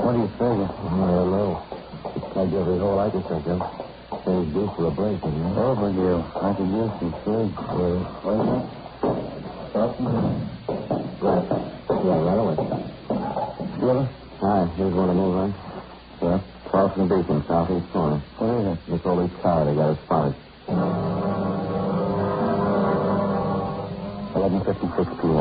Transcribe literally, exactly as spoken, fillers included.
What do you figure? I don't know. I guess it's all I can think of. Things due for a break, you know? Overdue. I could use some sleep. Well, what is that? Something? Right. Yeah, right away. Skipper? Hi, here's one of them, right? Yeah. Crossing the beacon, southeast corner. What is it? It's all these car. They got it spotted. eleven fifty-six p.m.